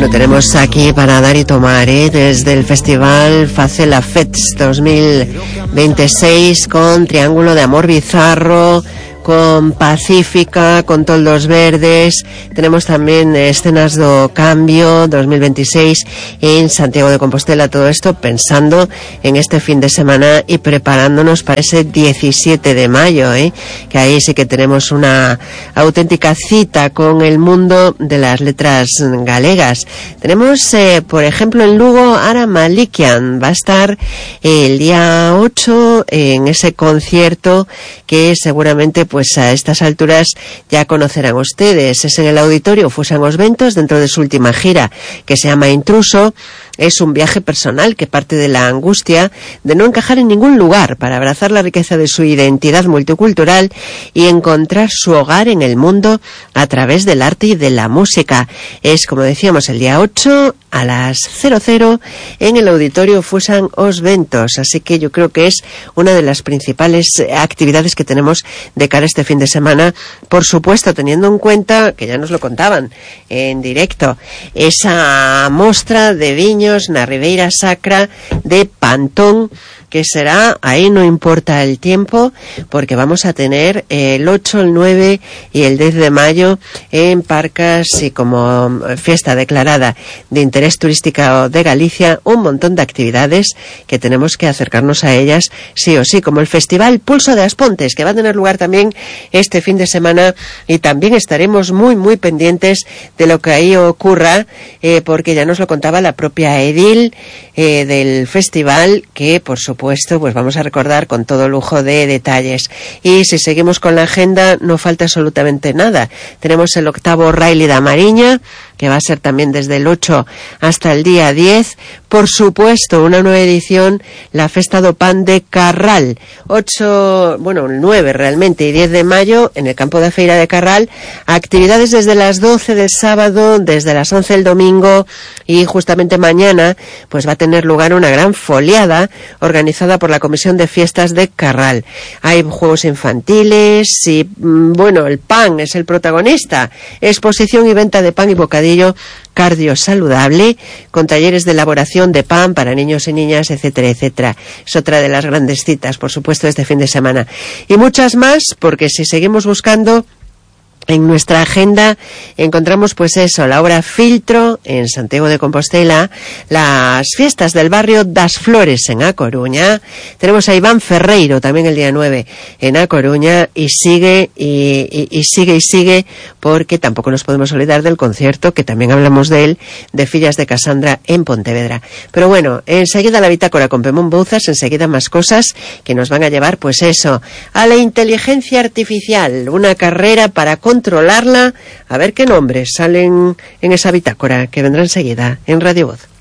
Lo tenemos aquí para dar y tomar, desde el Festival Facela Fets 2026 con Triángulo de Amor Bizarro, con Pacífica, con Toldos Verdes. Tenemos también Escenas do Cambio 2026 en Santiago de Compostela. Todo esto pensando en este fin de semana y preparándonos para ese 17 de mayo, que ahí sí que tenemos una auténtica cita con el mundo de las letras galegas. Tenemos, por ejemplo, en Lugo, Ara Malikian va a estar el día 8 en ese concierto que seguramente pues a estas alturas ya conocerán ustedes. Es en el Auditorio Fusan os Ventos, dentro de su última gira, que se llama Intruso. Es un viaje personal que parte de la angustia de no encajar en ningún lugar para abrazar la riqueza de su identidad multicultural y encontrar su hogar en el mundo a través del arte y de la música. Es, como decíamos, el día 8 a las 00 en el Auditorio Fusan os Ventos. Así que yo creo que es una de las principales actividades que tenemos de cara a este fin de semana, por supuesto teniendo en cuenta, que ya nos lo contaban en directo, esa mostra de viños na Ribeira Sacra de Pantón, que será, ahí no importa el tiempo, porque vamos a tener el 8, el 9 y el 10 de mayo en Parcas, y como fiesta declarada de interés turístico de Galicia, un montón de actividades que tenemos que acercarnos a ellas sí o sí, como el Festival Pulso de Aspontes, que va a tener lugar también este fin de semana, y también estaremos muy pendientes de lo que ahí ocurra, porque ya nos lo contaba la propia edil del festival, que por supuesto pues vamos a recordar con todo lujo de detalles. Y si seguimos con la agenda, no falta absolutamente nada. Tenemos el 8º Raili da Mariña, que va a ser también desde el 8 hasta el día 10. Por supuesto, una nueva edición, la Festa do Pan de Carral. El 9 realmente y 10 de mayo en el campo de feira de Carral. Actividades desde las 12 del sábado, desde las 11 del domingo, y justamente mañana pues va a tener lugar una gran foliada organizada por la Comisión de Fiestas de Carral. Hay juegos infantiles y, el pan es el protagonista. Exposición y venta de pan y bocadillo cardio saludable, con talleres de elaboración de pan para niños y niñas, etcétera, etcétera. Es otra de las grandes citas, por supuesto, este fin de semana. Y muchas más, porque si seguimos buscando en nuestra agenda, encontramos pues eso, la obra Filtro en Santiago de Compostela, las fiestas del barrio das Flores en A Coruña. Tenemos a Iván Ferreiro también el día 9 en A Coruña, y sigue y sigue, porque tampoco nos podemos olvidar del concierto, que también hablamos de él, de Fillas de Casandra en Pontevedra. Pero bueno, enseguida la bitácora con Pemón Bouzas, enseguida más cosas que nos van a llevar pues eso, a la inteligencia artificial, una carrera para controlarla, a ver qué nombres salen en esa bitácora, que vendrá enseguida en Radio Voz.